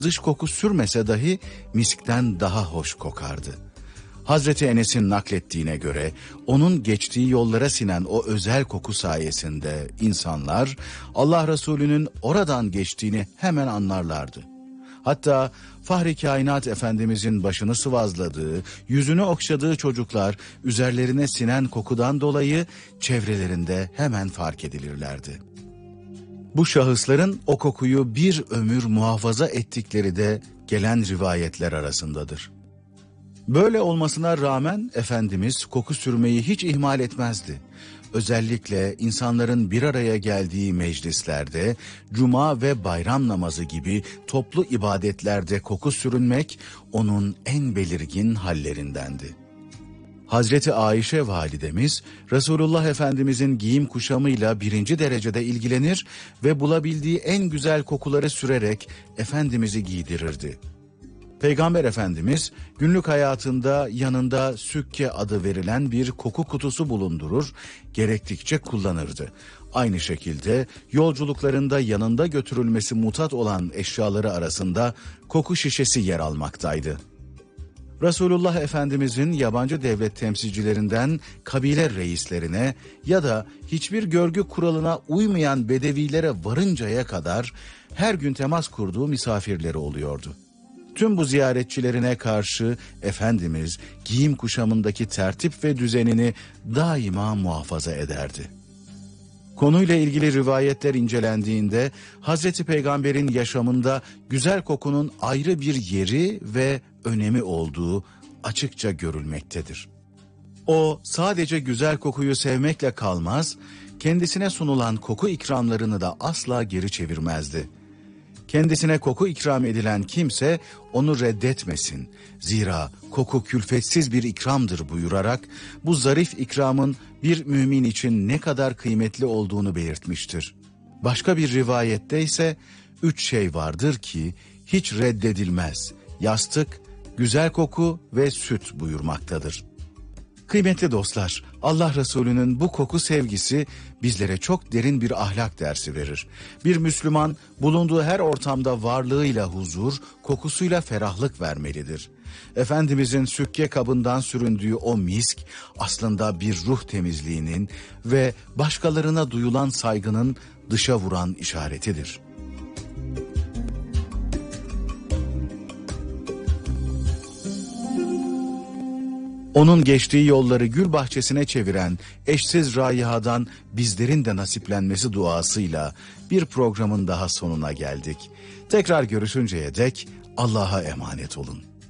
dış koku sürmese dahi miskten daha hoş kokardı. Hazreti Enes'in naklettiğine göre onun geçtiği yollara sinen o özel koku sayesinde insanlar Allah Resulü'nün oradan geçtiğini hemen anlarlardı. Hatta Fahri Kainat Efendimizin başını sıvazladığı, yüzünü okşadığı çocuklar üzerlerine sinen kokudan dolayı çevrelerinde hemen fark edilirlerdi. Bu şahısların o kokuyu bir ömür muhafaza ettikleri de gelen rivayetler arasındadır. Böyle olmasına rağmen Efendimiz koku sürmeyi hiç ihmal etmezdi. Özellikle insanların bir araya geldiği meclislerde, cuma ve bayram namazı gibi toplu ibadetlerde koku sürünmek onun en belirgin hallerindendi. Hazreti Ayşe validemiz Resulullah Efendimizin giyim kuşamıyla birinci derecede ilgilenir ve bulabildiği en güzel kokuları sürerek Efendimiz'i giydirirdi. Peygamber Efendimiz günlük hayatında yanında sükke adı verilen bir koku kutusu bulundurur, gerektikçe kullanırdı. Aynı şekilde yolculuklarında yanında götürülmesi mutat olan eşyaları arasında koku şişesi yer almaktaydı. Resulullah Efendimizin yabancı devlet temsilcilerinden kabile reislerine ya da hiçbir görgü kuralına uymayan bedevilere varıncaya kadar her gün temas kurduğu misafirleri oluyordu. Tüm bu ziyaretçilerine karşı Efendimiz giyim kuşamındaki tertip ve düzenini daima muhafaza ederdi. Konuyla ilgili rivayetler incelendiğinde Hazreti Peygamber'in yaşamında güzel kokunun ayrı bir yeri ve önemi olduğu açıkça görülmektedir. O sadece güzel kokuyu sevmekle kalmaz, kendisine sunulan koku ikramlarını da asla geri çevirmezdi. Kendisine koku ikram edilen kimse onu reddetmesin. Zira koku külfetsiz bir ikramdır buyurarak bu zarif ikramın bir mümin için ne kadar kıymetli olduğunu belirtmiştir. Başka bir rivayette ise 3 şey vardır ki hiç reddedilmez: yastık, güzel koku ve süt buyurmaktadır. Kıymetli dostlar, Allah Resulü'nün bu koku sevgisi bizlere çok derin bir ahlak dersi verir. Bir Müslüman bulunduğu her ortamda varlığıyla huzur, kokusuyla ferahlık vermelidir. Efendimizin sükke kabından süründüğü o misk aslında bir ruh temizliğinin ve başkalarına duyulan saygının dışa vuran işaretidir. Onun geçtiği yolları gül bahçesine çeviren eşsiz raihadan bizlerin de nasiplenmesi duasıyla bir programın daha sonuna geldik. Tekrar görüşünceye dek Allah'a emanet olun.